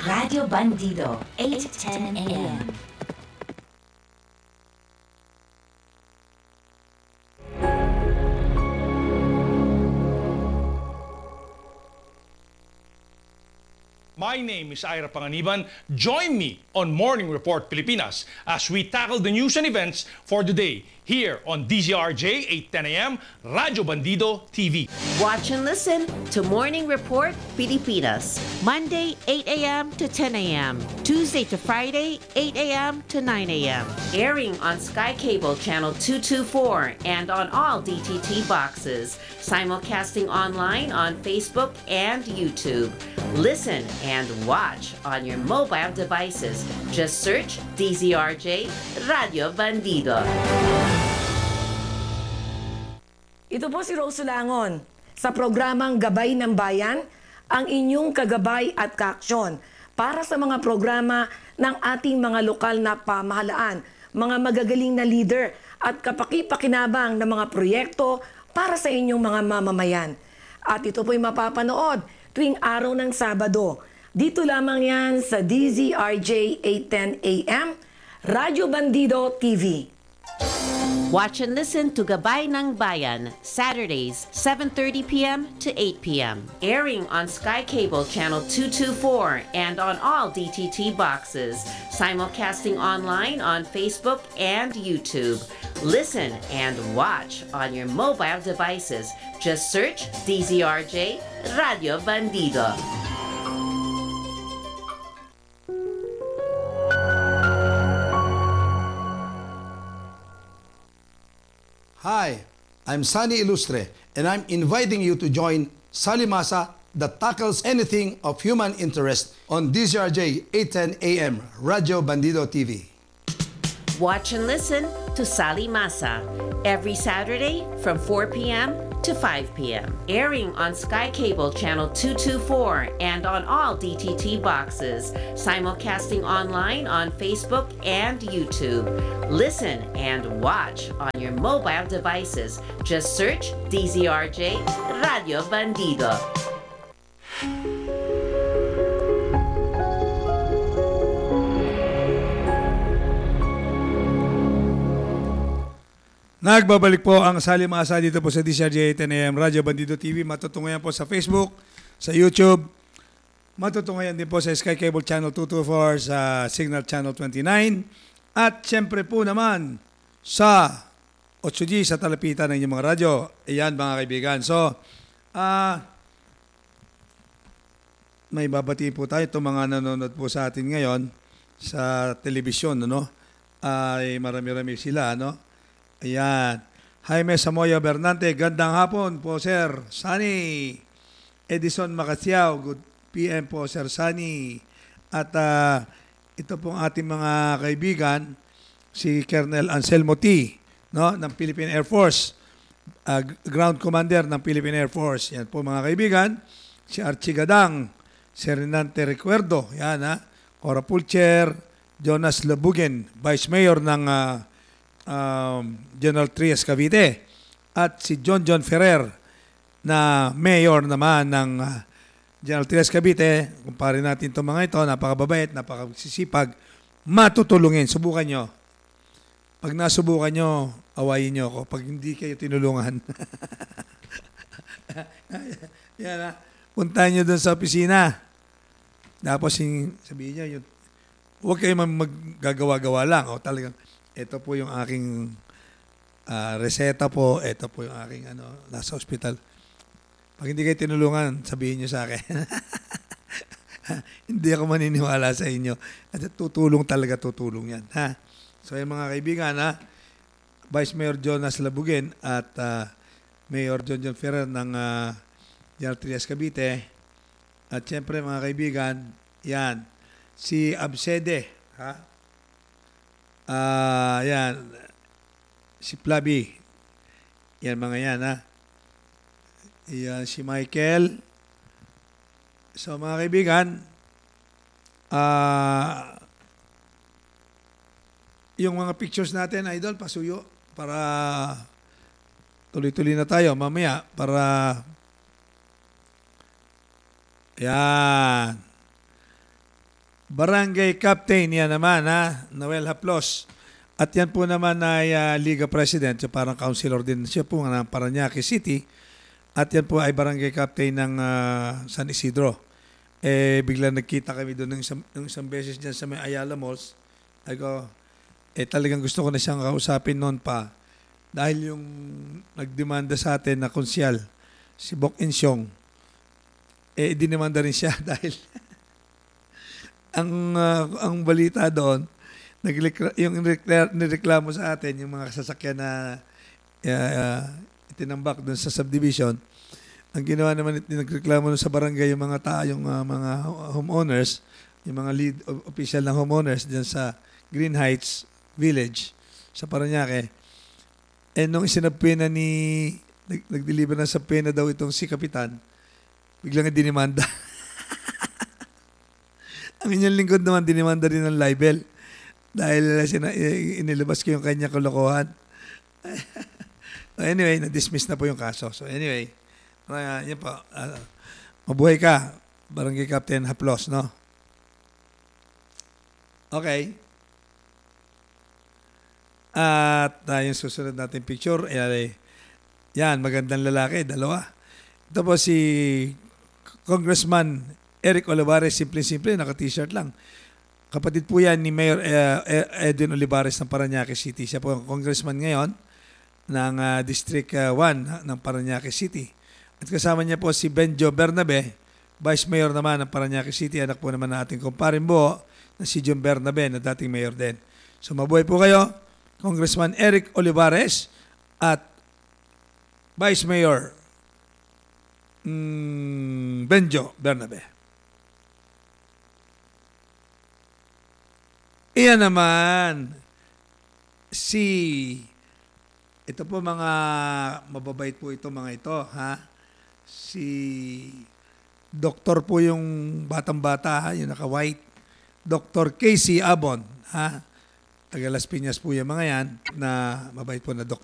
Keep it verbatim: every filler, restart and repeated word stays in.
Radio Bandido, eight ten a m My name is Ira Panganiban. Join me on Morning Report Pilipinas as we tackle the news and events for the day here on D Z R J eight ten a m Radyo Bandido T V. Watch and listen to Morning Report Pilipinas. Monday, eight a m to ten a m Tuesday to Friday, eight a m to nine a m Airing on Sky Cable Channel two twenty-four and on all D T T boxes. Simulcasting online on Facebook and YouTube. Listen and watch on your mobile devices. Just search D Z R J Radio Bandido. Ito po si Rose Langon sa programang Gabay ng Bayan, ang inyong kagabay at kaaksyon para sa mga programa ng ating mga lokal na pamahalaan, mga magagaling na leader at kapaki-pakinabang na mga proyekto para sa inyong mga mamamayan. At ito po'y mapapanood tuwing araw ng Sabado. Dito lamang yan sa D Z R J eight ten a m Radyo Bandido T V. Watch and listen to Gabay ng Bayan, Saturdays, seven thirty p m to eight p m Airing on Sky Cable Channel two twenty-four and on all D T T boxes. Simulcasting online on Facebook and YouTube. Listen and watch on your mobile devices. Just search D Z R J Radio Bandido. Hi, I'm Sunny Ilustre, and I'm inviting you to join Salimasa that tackles anything of human interest on D Z R J eight ten a m Radyo Bandido T V. Watch and listen to Sali Masa every Saturday from four p m to five p m Airing on Sky Cable Channel two twenty-four and on all D T T boxes. Simulcasting online on Facebook and YouTube. Listen and watch on your mobile devices. Just search D Z R J Radio Bandido. Nagbabalik po ang Salimasa dito po sa D Z R J eight ten a m Radyo Bandido T V. Matutungayan po sa Facebook, sa YouTube. Matutungayan din po sa Sky Cable Channel two twenty-four, sa Signal Channel twenty-nine. At syempre po naman sa eight G sa talapitan ng inyong mga radyo. Ayan mga kaibigan. So, ah... Uh, may babati po tayo itong mga nanonood po sa atin ngayon sa telebisyon, no? Ay marami-rami sila, no? Ayan. Jaime Samoya Bernante, gandang hapon po, Sir Sunny. Edison Macasiao, good P M po, Sir Sunny. At uh, ito pong ating mga kaibigan, si Colonel Anselmo T, no? Ng Philippine Air Force, uh, Ground Commander ng Philippine Air Force. Yan po mga kaibigan. Si Archie Gadang, si Renante Recuerdo, yan ha, Cora Pulcher, Jonas Labugen, Vice Mayor ng uh, um, General Trias Cavite, at si John John Ferrer na Mayor naman ng uh, General Trias Cavite. Kumpare natin itong mga ito, napakababait, napakasisipag, matutulungin, subukan nyo. Pag nasubukan nyo, awayin nyo ako. Pag hindi kayo tinulungan. yan ha. Puntahan nyo doon sa opisina. Tapos yung, sabihin nyo, yung, huwag kayo maggagawa-gawa lang. O talagang, ito po yung aking uh, reseta po. Ito po yung aking ano, nasa ospital. Pag hindi kayo tinulungan, sabihin nyo sa akin. Hindi ako maniniwala sa inyo. At tutulong talaga, tutulong yan. Ha? So yung mga kaibigan, ha? Vice Mayor Jonas Labugen at uh, Mayor John John Ferrer ng uh, General Trias Cavite. At siyempre mga kaibigan, yan, si Absede, ha? Ah, uh, yan, si Plaby, yan mga yan, ha? Yan, si Michael. So mga kaibigan, ah, uh, yung mga pictures natin, idol, pasuyo, para tuloy-tuloy na tayo mamaya, para yan. Barangay Captain, yan naman ha, Noel Haplos. At yan po naman ay ah, Liga President, so parang councilor din siya po ng Parañaque City. At yan po ay Barangay Captain ng ah, San Isidro. Eh, bigla nagkita kami doon ng isang, ng isang beses dyan sa may Ayala Malls. Ay ko, eh talagang gusto ko na siyang kausapin noon pa. Dahil yung nagdemanda sa atin na konsyal, si Bok Insyong, eh dinimanda rin siya dahil ang ah, ang balita doon, nagrekla- yung rekla- nireklamo sa atin, yung mga sasakyan na uh, itinambak doon sa subdivision, ang ginawa naman, it- nagreklamo doon sa barangay yung mga tao, yung uh, mga homeowners, yung mga lead o- official ng homeowners diyan sa Green Heights Village sa Parañaque. Eh nung isinabpena ni nag, nag-deliver na sa pena daw itong si Kapitan, biglang dinimanda. Ang inyong lingkod naman dinimanda rin ng libel dahil sina, eh, inilabas ko yung kanya kalokohan. So anyway, na-dismiss na po yung kaso. So anyway, uh, yun po. Uh, mabuhay ka, Barangay Captain Haplos, no? Okay. At uh, yung susunod natin picture, ay, yan, magandang lalaki, dalawa. Ito po si Congressman Eric Olivares, simple-simple, naka-t-shirt lang. Kapatid po yan ni Mayor uh, Edwin Olivares ng Parañaque City. Siya po ang congressman ngayon ng uh, District one ng Parañaque City. At kasama niya po si Benjo Bernabe, Vice Mayor naman ng Parañaque City. Anak po naman natin kumparin buo na si John Bernabe na dating mayor din. So mabuhay po kayo, Congressman Eric Olivares at Vice Mayor mm, Benjo Bernabe. Iyan naman, si, ito po mga, mababait po ito mga ito, ha? Si, doktor po yung batang-bata, ha? Yung naka-white. Doctor Casey Abon, ha? Taga Las Piñas po yung mga yan, na mabait po na doktor.